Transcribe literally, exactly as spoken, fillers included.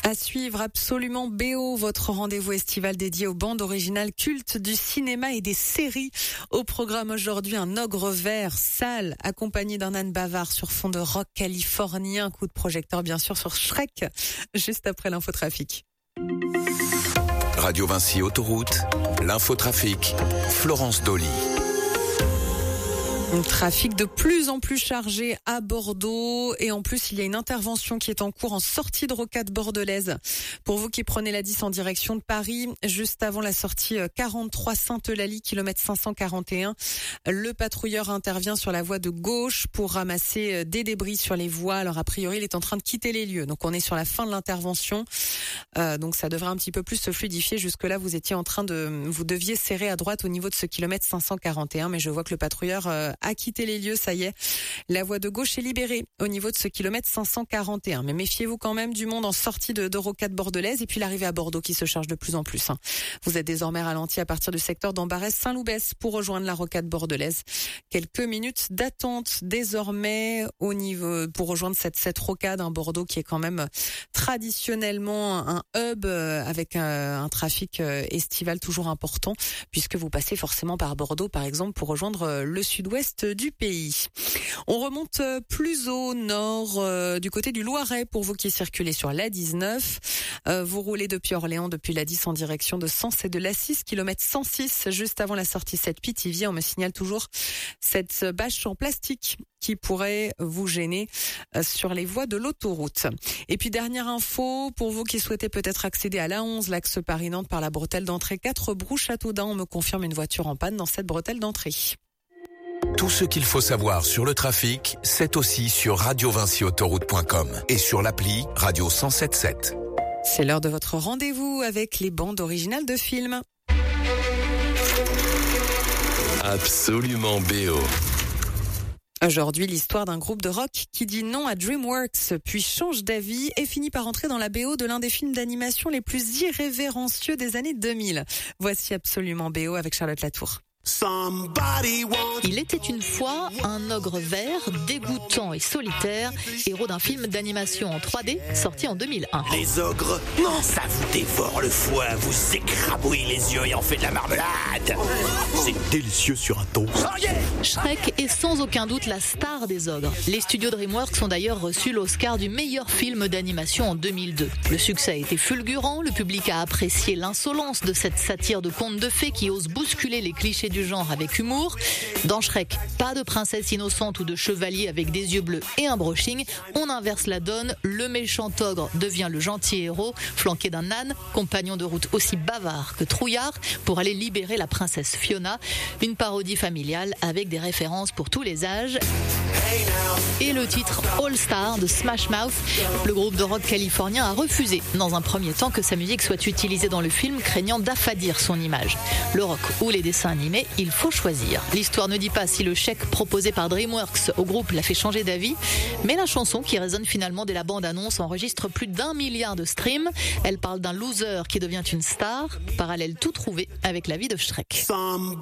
À suivre absolument B O, votre rendez-vous estival dédié aux bandes originales cultes du cinéma et des séries. Au programme aujourd'hui, un ogre vert sale accompagné d'un âne bavard sur fond de rock californien. Coup de projecteur bien sûr sur Shrek, juste après l'infotrafic. Radio Vinci Autoroute, l'infotrafic, Florence Dolly. Un trafic de plus en plus chargé à Bordeaux et en plus il y a une intervention qui est en cours en sortie de rocade bordelaise. Pour vous qui prenez la dix en direction de Paris, juste avant la sortie quarante-trois Sainte-Eulalie, kilomètre cinq cent quarante et un, le patrouilleur intervient sur la voie de gauche pour ramasser des débris sur les voies. Alors a priori il est en train de quitter les lieux, donc on est sur la fin de l'intervention. Euh, donc ça devrait un petit peu plus se fluidifier. Jusque là vous étiez en train de, vous deviez serrer à droite au niveau de ce kilomètre cinq cent quarante et un, mais je vois que le patrouilleur euh, a quitté les lieux, ça y est. La voie de gauche est libérée au niveau de ce kilomètre cinq cent quarante et un. Mais méfiez-vous quand même du monde en sortie de, de rocade bordelaise et puis l'arrivée à Bordeaux qui se charge de plus en plus. Hein. Vous êtes désormais ralenti à partir du secteur d'Ambarès-Saint-Loubès pour rejoindre la rocade bordelaise. Quelques minutes d'attente désormais au niveau pour rejoindre cette, cette rocade, un Bordeaux qui est quand même traditionnellement un hub avec un, un trafic estival toujours important puisque vous passez forcément par Bordeaux par exemple pour rejoindre le sud-ouest du pays. On remonte plus au nord, euh, du côté du Loiret pour vous qui circulez sur l'A dix-neuf. Euh, vous roulez depuis Orléans, depuis l'A dix en direction de Sens et de l'A six, kilomètre cent six, juste avant la sortie sept Pithiviers. On me signale toujours cette bâche en plastique qui pourrait vous gêner sur les voies de l'autoroute. Et puis dernière info, pour vous qui souhaitez peut-être accéder à l'A onze, l'axe Paris-Nantes par la bretelle d'entrée quatre Brou Châteaudun, on me confirme une voiture en panne dans cette bretelle d'entrée. Tout ce qu'il faut savoir sur le trafic, c'est aussi sur radio vinci autoroute point com et sur l'appli Radio cent sept sept. C'est l'heure de votre rendez-vous avec les bandes originales de films. Absolument B O. Aujourd'hui, l'histoire d'un groupe de rock qui dit non à DreamWorks, puis change d'avis et finit par entrer dans la B O de l'un des films d'animation les plus irrévérencieux des années deux mille. Voici Absolument B O avec Charlotte Latour. Il était une fois un ogre vert, dégoûtant et solitaire, héros d'un film d'animation en trois D sorti en deux mille un. Les ogres, non, ça vous dévore le foie, vous écrabouille les yeux et en fait de la marmelade. C'est délicieux sur un toast. Oh yeah. Shrek est sans aucun doute la star des ogres. Les studios DreamWorks ont d'ailleurs reçu l'Oscar du meilleur film d'animation en deux mille deux. Le succès a été fulgurant, le public a apprécié l'insolence de cette satire de conte de fées qui ose bousculer les clichés du genre avec humour. Dans Shrek, pas de princesse innocente ou de chevalier avec des yeux bleus et un brushing. On inverse la donne, le méchant ogre devient le gentil héros, flanqué d'un âne, compagnon de route aussi bavard que trouillard, pour aller libérer la princesse Fiona. Une parodie familiale avec des références pour tous les âges. Et le titre All Star de Smash Mouth. Le groupe de rock californien a refusé dans un premier temps que sa musique soit utilisée dans le film, craignant d'affadir son image. Le rock ou les dessins animés, il faut choisir. L'histoire ne dit pas si le chèque proposé par DreamWorks au groupe l'a fait changer d'avis, mais la chanson qui résonne finalement dès la bande-annonce enregistre plus d'un milliard de streams. Elle parle d'un loser qui devient une star, parallèle tout trouvé avec la vie de Shrek.